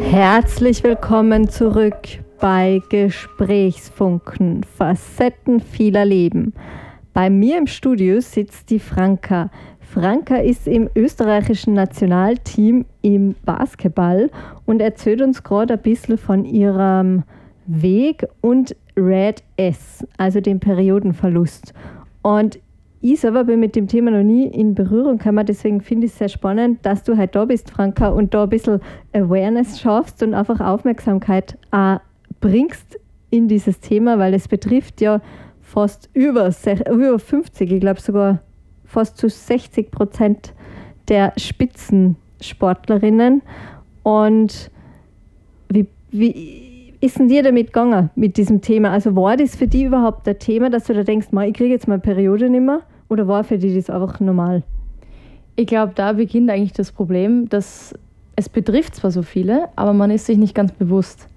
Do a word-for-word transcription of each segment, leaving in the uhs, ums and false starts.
Herzlich willkommen zurück bei Gesprächsfunken, Facetten vieler Leben. Bei mir im Studio sitzt die Franka. Franka ist im österreichischen Nationalteam im Basketball und erzählt uns gerade ein bisschen von ihrem Weg und Red S, also dem Periodenverlust. Und ich selber bin mit dem Thema noch nie in Berührung gekommen, deswegen finde ich es sehr spannend, dass du heute da bist, Franka, und da ein bisschen Awareness schaffst und einfach Aufmerksamkeit auch bringst in dieses Thema, weil es betrifft ja fast über, über fünfzig, ich glaube sogar fast zu sechzig Prozent der Spitzensportlerinnen. Und wie, wie ist denn dir damit gegangen, mit diesem Thema? Also war das für dich überhaupt ein Thema, dass du da denkst, ich kriege jetzt meine Periode nicht mehr? Oder war für dich das einfach normal? Ich glaube, da beginnt eigentlich das Problem, dass es betrifft zwar so viele, aber man ist sich nicht ganz bewusst,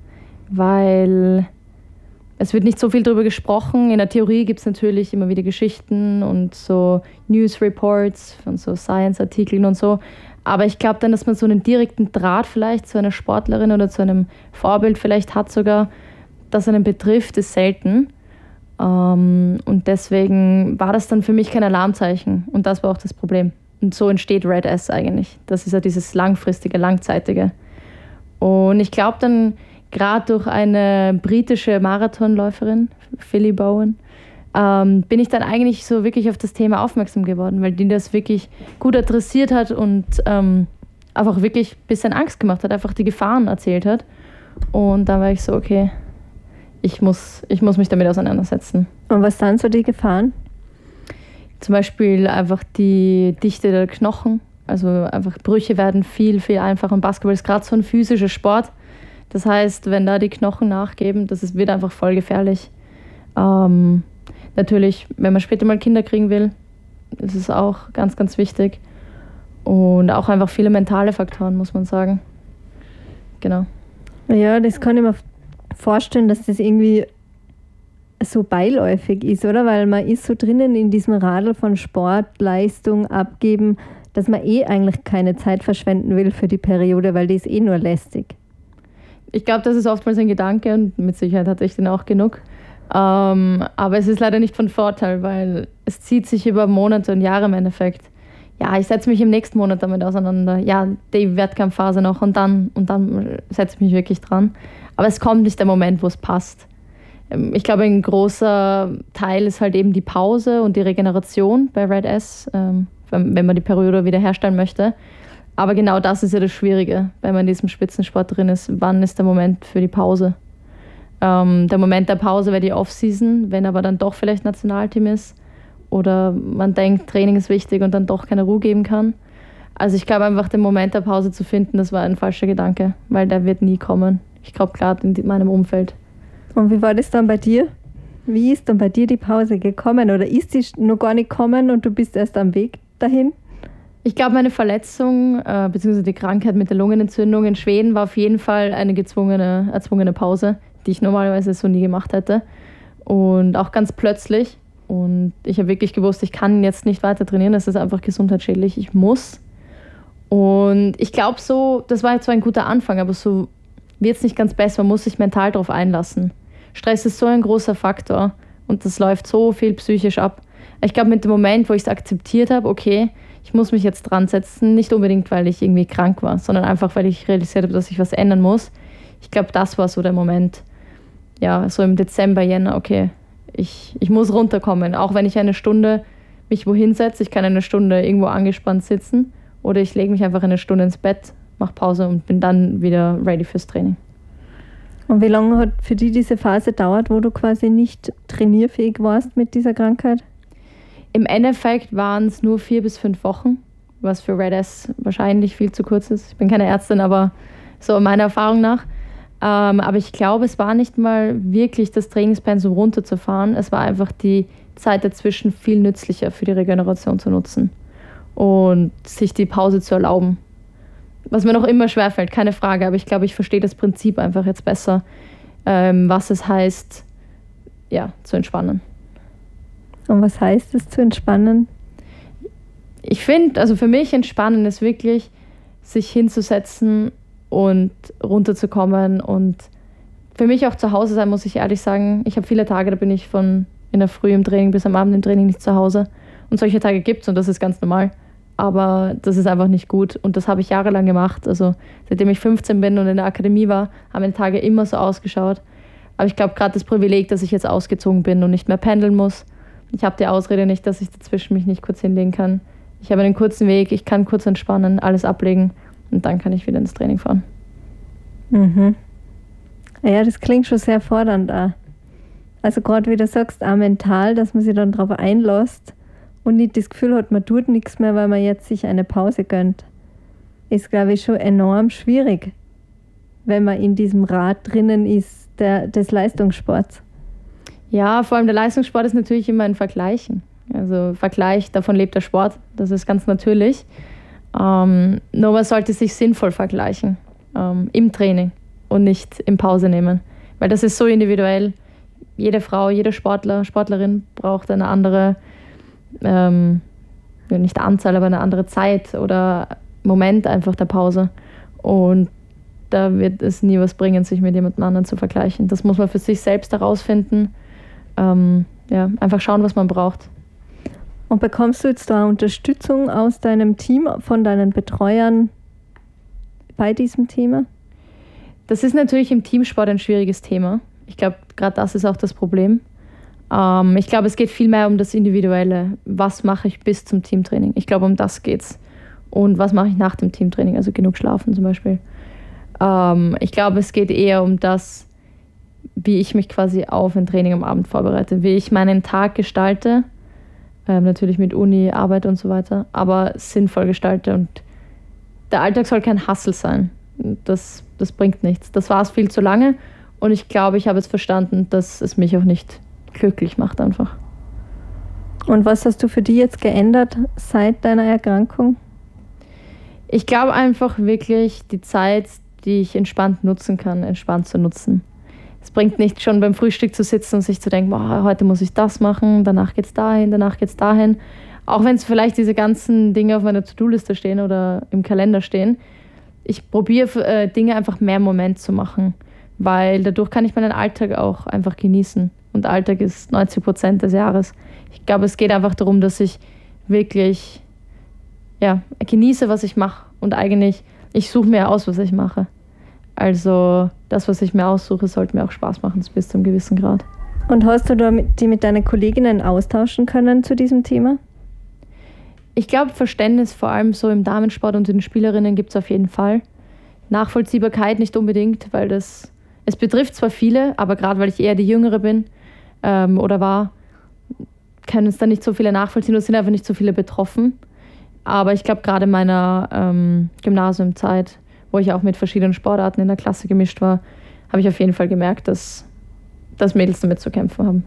weil es wird nicht so viel darüber gesprochen. In der Theorie gibt es natürlich immer wieder Geschichten und so News Reports von so Science-Artikeln und so. Aber ich glaube dann, dass man so einen direkten Draht vielleicht zu einer Sportlerin oder zu einem Vorbild vielleicht hat sogar, das einen betrifft, ist selten. Ähm, und deswegen war das dann für mich kein Alarmzeichen. Und das war auch das Problem. Und so entsteht Red S eigentlich. Das ist ja dieses langfristige, langzeitige. Und ich glaube dann, gerade durch eine britische Marathonläuferin, Philly Bowen, ähm, bin ich dann eigentlich so wirklich auf das Thema aufmerksam geworden, weil die das wirklich gut adressiert hat und ähm, einfach wirklich ein bisschen Angst gemacht hat, einfach die Gefahren erzählt hat. Und dann war ich so, okay, ich muss, ich muss mich damit auseinandersetzen. Und was sind so die Gefahren? Zum Beispiel einfach die Dichte der Knochen. Also einfach Brüche werden viel, viel einfacher. Und Basketball ist gerade so ein physischer Sport. Das heißt, wenn da die Knochen nachgeben, das ist, wird einfach voll gefährlich. Ähm, natürlich, wenn man später mal Kinder kriegen will, ist es auch ganz, ganz wichtig. Und auch einfach viele mentale Faktoren, muss man sagen. Genau. Ja, das kann ich mir vorstellen, dass das irgendwie so beiläufig ist, oder? Weil man ist so drinnen in diesem Radl von Sport, Leistung, Abgeben, dass man eh eigentlich keine Zeit verschwenden will für die Periode, weil die ist eh nur lästig. Ich glaube, das ist oftmals ein Gedanke und mit Sicherheit hatte ich den auch genug. Ähm, aber es ist leider nicht von Vorteil, weil es zieht sich über Monate und Jahre im Endeffekt. Ja, ich setze mich im nächsten Monat damit auseinander. Ja, die Wettkampfphase noch und dann und dann setze ich mich wirklich dran. Aber es kommt nicht der Moment, wo es passt. Ich glaube, ein großer Teil ist halt eben die Pause und die Regeneration bei Red S, ähm, wenn man die Periode wiederherstellen möchte. Aber genau das ist ja das Schwierige, wenn man in diesem Spitzensport drin ist. Wann ist der Moment für die Pause? Ähm, der Moment der Pause wäre die Off-Season, wenn aber dann doch vielleicht Nationalteam ist oder man denkt, Training ist wichtig und dann doch keine Ruhe geben kann. Also ich glaube einfach, den Moment der Pause zu finden, das war ein falscher Gedanke, weil der wird nie kommen. Ich glaube, gerade in meinem Umfeld. Und wie war das dann bei dir? Wie ist dann bei dir die Pause gekommen? Oder ist die noch gar nicht gekommen und du bist erst am Weg dahin? Ich glaube, meine Verletzung äh, bzw. die Krankheit mit der Lungenentzündung in Schweden war auf jeden Fall eine gezwungene, erzwungene Pause, die ich normalerweise so nie gemacht hätte. Und auch ganz plötzlich. Und ich habe wirklich gewusst, ich kann jetzt nicht weiter trainieren, das ist einfach gesundheitsschädlich, ich muss. Und ich glaube so, das war jetzt zwar ein guter Anfang, aber so wird es nicht ganz besser, man muss sich mental darauf einlassen. Stress ist so ein großer Faktor und das läuft so viel psychisch ab. Ich glaube, mit dem Moment, wo ich es akzeptiert habe, okay, ich muss mich jetzt dran setzen, nicht unbedingt, weil ich irgendwie krank war, sondern einfach, weil ich realisiert habe, dass ich was ändern muss. Ich glaube, das war so der Moment, ja, so im Dezember, Jänner, okay, ich, ich muss runterkommen, auch wenn ich eine Stunde mich wohin setze, ich kann eine Stunde irgendwo angespannt sitzen oder ich lege mich einfach eine Stunde ins Bett, mache Pause und bin dann wieder ready fürs Training. Und wie lange hat für dich diese Phase gedauert, wo du quasi nicht trainierfähig warst mit dieser Krankheit? Im Endeffekt waren es nur vier bis fünf Wochen, was für Red S wahrscheinlich viel zu kurz ist. Ich bin keine Ärztin, aber so meiner Erfahrung nach. Ähm, aber ich glaube, es war nicht mal wirklich das Trainingspensum runterzufahren. Es war einfach die Zeit dazwischen viel nützlicher für die Regeneration zu nutzen und sich die Pause zu erlauben. Was mir noch immer schwerfällt, keine Frage, aber ich glaube, ich verstehe das Prinzip einfach jetzt besser, ähm, was es heißt, ja, zu entspannen. Und was heißt es, zu entspannen? Ich finde, also für mich entspannen ist wirklich, sich hinzusetzen und runterzukommen und für mich auch zu Hause sein, muss ich ehrlich sagen. Ich habe viele Tage, da bin ich von in der Früh im Training bis am Abend im Training nicht zu Hause. Und solche Tage gibt es und das ist ganz normal. Aber das ist einfach nicht gut und das habe ich jahrelang gemacht. Also seitdem ich fünfzehn bin und in der Akademie war, haben meine Tage immer so ausgeschaut. Aber ich glaube, gerade das Privileg, dass ich jetzt ausgezogen bin und nicht mehr pendeln muss. Ich habe die Ausrede nicht, dass ich dazwischen mich nicht kurz hinlegen kann. Ich habe einen kurzen Weg, ich kann kurz entspannen, alles ablegen und dann kann ich wieder ins Training fahren. Mhm. Ja, das klingt schon sehr fordernd auch. Also gerade wie du sagst, auch mental, dass man sich dann darauf einlässt und nicht das Gefühl hat, man tut nichts mehr, weil man jetzt sich eine Pause gönnt. Ist, glaube ich, schon enorm schwierig, wenn man in diesem Rad drinnen ist, der, des Leistungssports. Ja, vor allem der Leistungssport ist natürlich immer ein Vergleichen. Also Vergleich, davon lebt der Sport, das ist ganz natürlich. Ähm, nur man sollte sich sinnvoll vergleichen, ähm, im Training und nicht in Pause nehmen. Weil das ist so individuell. Jede Frau, jeder Sportler, Sportlerin braucht eine andere, ähm, nicht Anzahl, aber eine andere Zeit oder Moment einfach der Pause. Und da wird es nie was bringen, sich mit jemand anderen zu vergleichen. Das muss man für sich selbst herausfinden. Ähm, ja, einfach schauen, was man braucht. Und bekommst du jetzt da Unterstützung aus deinem Team, von deinen Betreuern bei diesem Thema? Das ist natürlich im Teamsport ein schwieriges Thema. Ich glaube, gerade das ist auch das Problem. Ähm, ich glaube, es geht viel mehr um das Individuelle. Was mache ich bis zum Teamtraining? Ich glaube, um das geht's. Und was mache ich nach dem Teamtraining? Also genug schlafen zum Beispiel. Ähm, ich glaube, es geht eher um das, wie ich mich quasi auf ein Training am Abend vorbereite, wie ich meinen Tag gestalte, ähm, natürlich mit Uni, Arbeit und so weiter, aber sinnvoll gestalte. Und der Alltag soll kein Hassel sein. Das, das bringt nichts. Das war es viel zu lange. Und ich glaube, ich habe jetzt verstanden, dass es mich auch nicht glücklich macht einfach. Und was hast du für dich jetzt geändert seit deiner Erkrankung? Ich glaube einfach wirklich die Zeit, die ich entspannt nutzen kann, entspannt zu nutzen. Es bringt nicht schon beim Frühstück zu sitzen und sich zu denken, boah, heute muss ich das machen, danach geht's dahin, danach geht's dahin. Auch wenn es vielleicht diese ganzen Dinge auf meiner To-Do-Liste stehen oder im Kalender stehen. Ich probiere äh, Dinge einfach mehr im Moment zu machen. Weil dadurch kann ich meinen Alltag auch einfach genießen. Und Alltag ist neunzig Prozent des Jahres. Ich glaube, es geht einfach darum, dass ich wirklich ja, genieße, was ich mache. Und eigentlich, ich suche mir aus, was ich mache. Also das, was ich mir aussuche, sollte mir auch Spaß machen, bis zu einem gewissen Grad. Und hast du da mit, die mit deinen Kolleginnen austauschen können zu diesem Thema? Ich glaube, Verständnis vor allem so im Damensport und den Spielerinnen gibt es auf jeden Fall. Nachvollziehbarkeit nicht unbedingt, weil das Es betrifft zwar viele, aber gerade weil ich eher die Jüngere bin ähm, oder war, können es da nicht so viele nachvollziehen oder sind einfach nicht so viele betroffen. Aber ich glaube, gerade in meiner ähm, Gymnasiumzeit, wo ich auch mit verschiedenen Sportarten in der Klasse gemischt war, habe ich auf jeden Fall gemerkt, dass, dass Mädels damit zu kämpfen haben.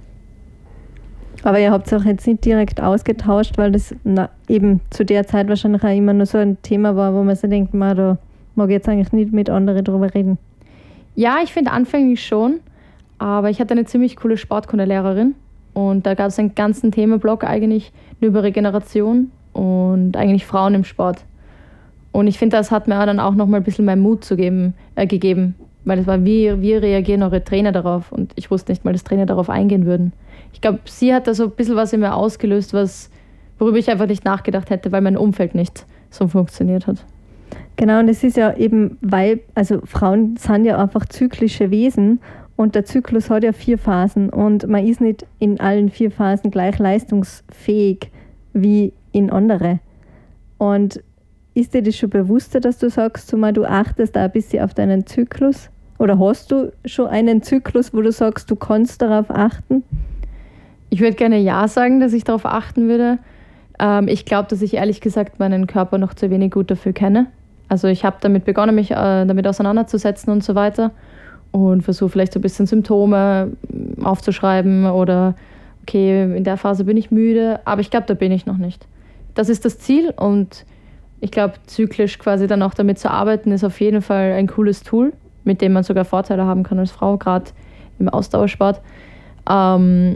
Aber ihr habt es auch jetzt nicht direkt ausgetauscht, weil das na, eben zu der Zeit wahrscheinlich auch immer nur so ein Thema war, wo man sich denkt, man, da mag ich jetzt eigentlich nicht mit anderen drüber reden. Ja, ich finde anfänglich schon, aber ich hatte eine ziemlich coole Sportkundelehrerin und da gab es einen ganzen Themenblock eigentlich nur über Regeneration und eigentlich Frauen im Sport. Und ich finde, das hat mir dann auch nochmal ein bisschen mehr Mut zu geben, äh, gegeben, weil es war, wie, wie reagieren eure Trainer darauf? Und ich wusste nicht mal, dass Trainer darauf eingehen würden. Ich glaube, sie hat da so ein bisschen was in mir ausgelöst, was, worüber ich einfach nicht nachgedacht hätte, weil mein Umfeld nicht so funktioniert hat. Genau, und es ist ja eben, weil, also Frauen sind ja einfach zyklische Wesen und der Zyklus hat ja vier Phasen und man ist nicht in allen vier Phasen gleich leistungsfähig wie in andere. Und ist dir das schon bewusster, dass du sagst, so mal, du achtest da ein bisschen auf deinen Zyklus? Oder hast du schon einen Zyklus, wo du sagst, du kannst darauf achten? Ich würde gerne ja sagen, dass ich darauf achten würde. Ähm, ich glaube, dass ich ehrlich gesagt meinen Körper noch zu wenig gut dafür kenne. Also ich habe damit begonnen, mich äh, damit auseinanderzusetzen und so weiter und versuche vielleicht so ein bisschen Symptome aufzuschreiben oder okay, in der Phase bin ich müde, aber ich glaube, da bin ich noch nicht. Das ist das Ziel und ich glaube, zyklisch quasi dann auch damit zu arbeiten, ist auf jeden Fall ein cooles Tool, mit dem man sogar Vorteile haben kann als Frau, gerade im Ausdauersport. Ähm,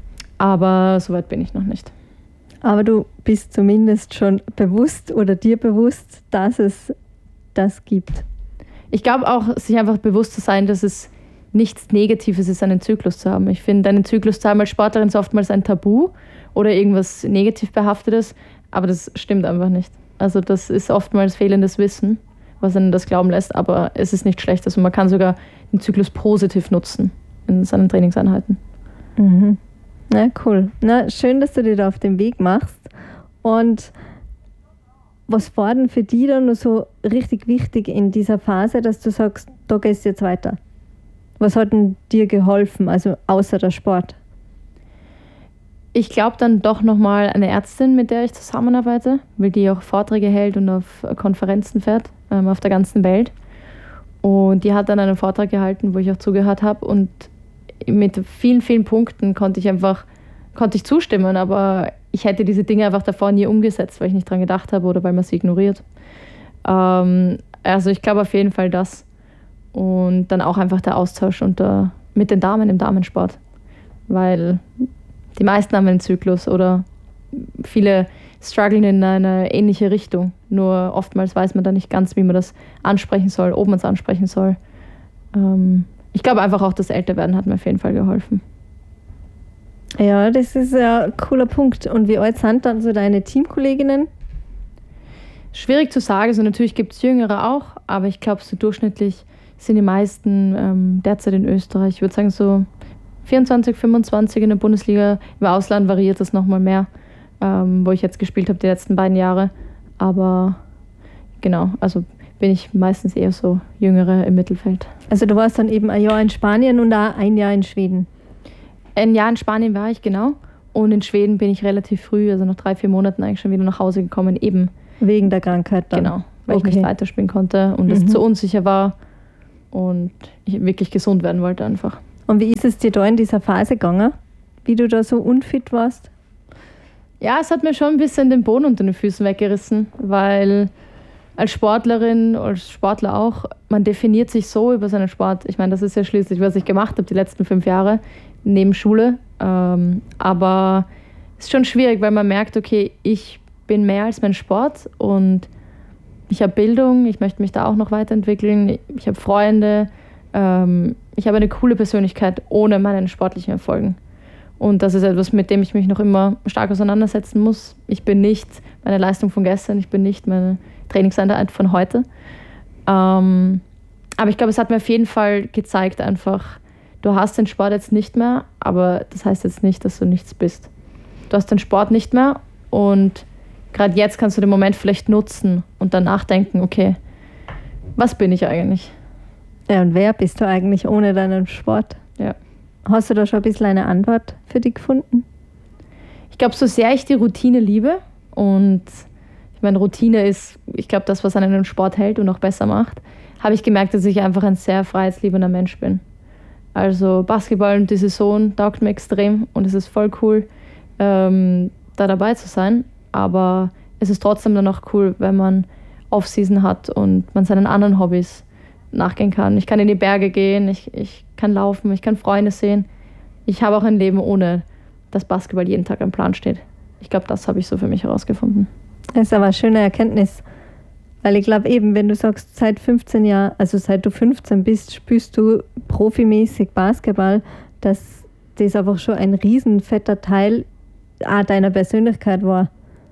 aber soweit bin ich noch nicht. Aber du bist zumindest schon bewusst oder dir bewusst, dass es das gibt. Ich glaube auch, sich einfach bewusst zu sein, dass es nichts Negatives ist, einen Zyklus zu haben. Ich finde, einen Zyklus zu haben als Sportlerin ist oftmals ein Tabu oder irgendwas negativ behaftetes, aber das stimmt einfach nicht. Also das ist oftmals fehlendes Wissen, was einen das glauben lässt, aber es ist nicht schlecht. Also man kann sogar den Zyklus positiv nutzen in seinen Trainingseinheiten. Mhm. Na, cool. Na, schön, dass du dich da auf den Weg machst. Und was war denn für dich dann so richtig wichtig in dieser Phase, dass du sagst, da gehst du jetzt weiter? Was hat denn dir geholfen, also außer der Sport? Ich glaube dann doch nochmal eine Ärztin, mit der ich zusammenarbeite, weil die auch Vorträge hält und auf Konferenzen fährt, ähm, auf der ganzen Welt. Und die hat dann einen Vortrag gehalten, wo ich auch zugehört habe. Und mit vielen, vielen Punkten konnte ich einfach konnte ich zustimmen, aber ich hätte diese Dinge einfach davor nie umgesetzt, weil ich nicht dran gedacht habe oder weil man sie ignoriert. Ähm, also ich glaube auf jeden Fall das. Und dann auch einfach der Austausch unter, mit den Damen im Damensport. Weil die meisten haben einen Zyklus oder viele strugglen in eine ähnliche Richtung. Nur oftmals weiß man da nicht ganz, wie man das ansprechen soll, ob man es ansprechen soll. Ähm, ich glaube einfach auch, das Älterwerden hat mir auf jeden Fall geholfen. Ja, das ist ein cooler Punkt. Und wie alt sind dann so deine Teamkolleginnen? Schwierig zu sagen. Also natürlich gibt es Jüngere auch, aber ich glaube, so durchschnittlich sind die meisten ähm, derzeit in Österreich. Ich würde sagen so vierundzwanzig, fünfundzwanzig in der Bundesliga. Im Ausland variiert das nochmal mehr, ähm, wo ich jetzt gespielt habe die letzten beiden Jahre. Aber genau, also bin ich meistens eher so Jüngere im Mittelfeld. Also du warst dann eben ein Jahr in Spanien und auch ein Jahr in Schweden? Ein Jahr in Spanien war ich, genau. Und in Schweden bin ich relativ früh, also nach drei, vier Monaten eigentlich schon wieder nach Hause gekommen, eben. Wegen der Krankheit dann? Genau, weil okay. ich nicht weiterspielen konnte und mhm. es zu unsicher war und ich wirklich gesund werden wollte einfach. Und wie ist es dir da in dieser Phase gegangen, wie du da so unfit warst? Ja, es hat mir schon ein bisschen den Boden unter den Füßen weggerissen, weil als Sportlerin, als Sportler auch, man definiert sich so über seinen Sport. Ich meine, das ist ja schließlich, was ich gemacht habe die letzten fünf Jahre neben Schule. Ähm, aber es ist schon schwierig, weil man merkt, okay, ich bin mehr als mein Sport und ich habe Bildung, ich möchte mich da auch noch weiterentwickeln, ich habe Freunde, ähm, ich habe eine coole Persönlichkeit ohne meinen sportlichen Erfolgen. Und das ist etwas, mit dem ich mich noch immer stark auseinandersetzen muss. Ich bin nicht meine Leistung von gestern, ich bin nicht meine Trainingseinheit von heute. Ähm, aber ich glaube, es hat mir auf jeden Fall gezeigt, einfach, du hast den Sport jetzt nicht mehr, aber das heißt jetzt nicht, dass du nichts bist. Du hast den Sport nicht mehr und gerade jetzt kannst du den Moment vielleicht nutzen und dann nachdenken, okay, was bin ich eigentlich? Ja, und wer bist du eigentlich ohne deinen Sport? Ja. Hast du da schon ein bisschen eine Antwort für dich gefunden? Ich glaube, so sehr ich die Routine liebe und ich meine, Routine ist, ich glaube, das, was einen Sport hält und auch besser macht, habe ich gemerkt, dass ich einfach ein sehr freiheitsliebender Mensch bin. Also Basketball und die Saison taugt mir extrem und es ist voll cool, ähm, da dabei zu sein. Aber es ist trotzdem dann auch cool, wenn man Off-Season hat und man seinen anderen Hobbys nachgehen kann. Ich kann in die Berge gehen, ich, ich kann laufen, ich kann Freunde sehen. Ich habe auch ein Leben, ohne dass Basketball jeden Tag am Plan steht. Ich glaube, das habe ich so für mich herausgefunden. Das ist aber eine schöne Erkenntnis. Weil ich glaube eben, wenn du sagst, seit fünfzehn Jahren, also seit du fünfzehn bist, spielst du profimäßig Basketball, dass das einfach schon ein riesen fetter Teil auch deiner Persönlichkeit war.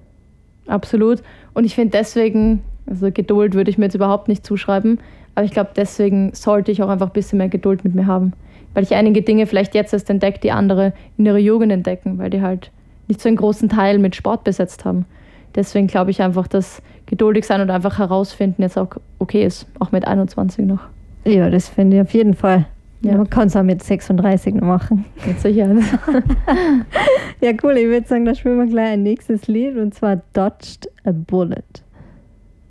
Absolut. Und ich finde deswegen, also Geduld würde ich mir jetzt überhaupt nicht zuschreiben, aber ich glaube, deswegen sollte ich auch einfach ein bisschen mehr Geduld mit mir haben. Weil ich einige Dinge vielleicht jetzt erst entdecke, die andere in ihrer Jugend entdecken, weil die halt nicht so einen großen Teil mit Sport besetzt haben. Deswegen glaube ich einfach, dass geduldig sein und einfach herausfinden jetzt auch okay ist, auch mit einundzwanzig noch. Ja, das finde ich auf jeden Fall. Ja. Man kann es auch mit sechsunddreißig noch machen. Mit Sicherheit. Ja, cool. Ich würde sagen, da spielen wir gleich ein nächstes Lied und zwar Dodged a Bullet.